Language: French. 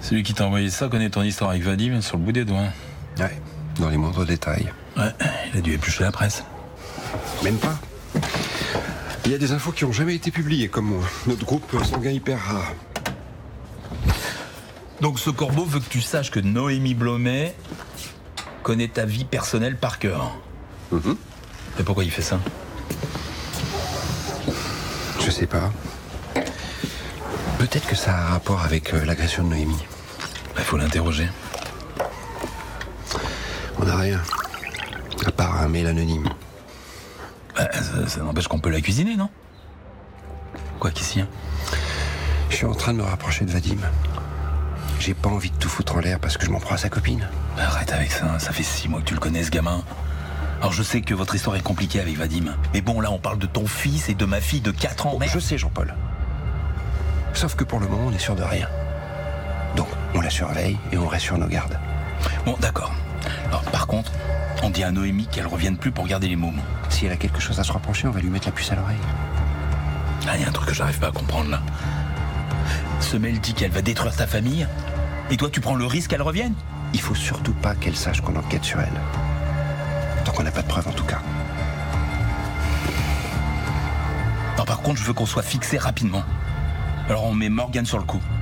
Celui qui t'a envoyé ça connaît ton histoire avec Vadim sur le bout des doigts. Ouais, dans les moindres détails. Ouais, il a dû éplucher la presse. Même pas. Il y a des infos qui n'ont jamais été publiées, comme notre groupe sanguin hyper rare. Donc ce corbeau veut que tu saches que Noémie Blomet connaît ta vie personnelle par cœur. Et pourquoi il fait ça? Je sais pas. Peut-être que ça a un rapport avec l'agression de Noémie. Il faut l'interroger. On n'a rien. À part un mail anonyme. Ça n'empêche qu'on peut la cuisiner, non? Quoi qu'ici, hein? Je suis en train de me rapprocher de Vadim. J'ai pas envie de tout foutre en l'air parce que je m'en prends à sa copine. Arrête avec ça, ça fait 6 mois que tu le connais, ce gamin. Alors je sais que votre histoire est compliquée avec Vadim. Mais bon, là, on parle de ton fils et de ma fille de 4 ans, merde. Je sais, Jean-Paul. Sauf que pour le moment, on est sûr de rien. Donc, on la surveille et on reste sur nos gardes. Bon, d'accord. Alors, par contre, on dit à Noémie qu'elle revienne plus pour garder les mômes. Si elle a quelque chose à se reprocher, on va lui mettre la puce à l'oreille. Ah, il y a un truc que j'arrive pas à comprendre, là. Ce mail dit qu'elle va détruire ta famille, et toi, tu prends le risque qu'elle revienne? Il faut surtout pas qu'elle sache qu'on enquête sur elle. Tant qu'on n'a pas de preuves, en tout cas. Non, par contre, je veux qu'on soit fixé rapidement. Alors, on met Morgane sur le coup.